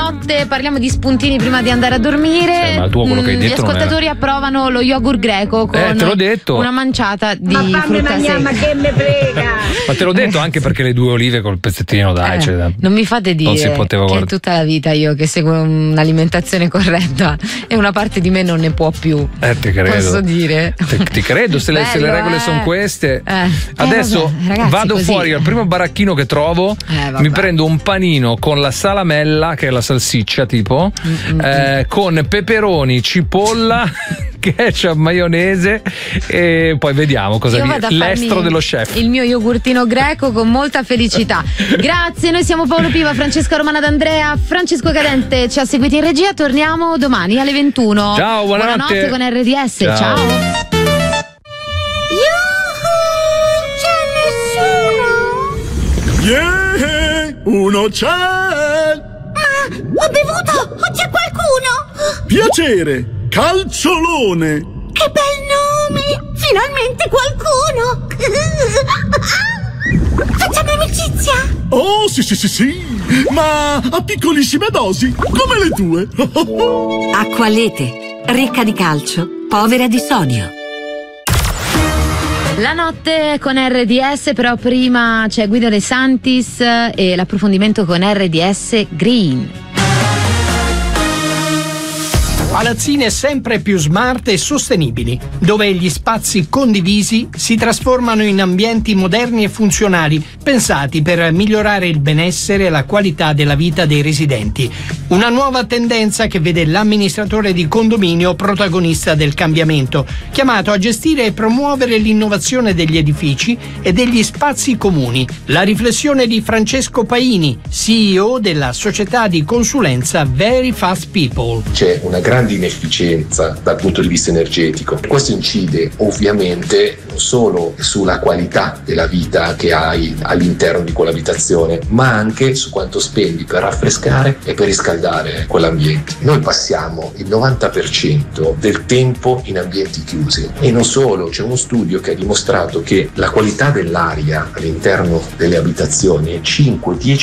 notte, parliamo di spuntini prima di andare a dormire. Ma tu quello che hai detto gli ascoltatori approvano lo yogurt greco con te l'ho detto. una manciata di ma frutta secca. ma che me frega. Ma te l'ho detto anche perché le 2 olive col pezzettino cioè, non mi fate dire non si poteva che guardare. tutta la vita io che seguo un'alimentazione corretta e una parte di me non ne può più. Ti credo. Posso dire? Ti credo, se le regole sono queste. Adesso vabbè, ragazzi, vado così. fuori al primo baracchino che trovo, mi prendo un panino con la salamella, che è la salsiccia tipo, con peperoni, cipolla, ketchup, maionese, e poi vediamo cosa Io viene. vado a L'estro farmi dello chef. il mio yogurtino greco con molta felicità. Grazie, noi siamo Paolo Piva, Francesca Romana D'Andrea, Francesco Cadente ci ha seguiti in regia. Torniamo domani alle 21. Ciao, buonanotte con RDS. Ciao. C'è nessuno? Yeah, uno c'è! Ho bevuto! C'è qualcuno! Piacere, Calciolone! Che bel nome! Finalmente qualcuno! Facciamo amicizia! Oh, sì, ma a piccolissime dosi, come le tue. Acqualete, ricca di calcio, povera di sodio. La notte con RDS, però prima c'è Guido De Santis e l'approfondimento con RDS Green. Palazzine sempre più smart e sostenibili, dove gli spazi condivisi si trasformano in ambienti moderni e funzionali, pensati per migliorare il benessere e la qualità della vita dei residenti. Una nuova tendenza che vede l'amministratore di condominio protagonista del cambiamento, chiamato a gestire e promuovere l'innovazione degli edifici e degli spazi comuni. La riflessione di Francesco Paini, CEO della società di consulenza Very Fast People. C'è una grande inefficienza dal punto di vista energetico. Questo incide ovviamente non solo sulla qualità della vita che hai all'interno di quell'abitazione, ma anche su quanto spendi per raffrescare e per riscaldare quell'ambiente. Noi passiamo il 90% del tempo in ambienti chiusi e non solo, c'è uno studio che ha dimostrato che la qualità dell'aria all'interno delle abitazioni è 5-10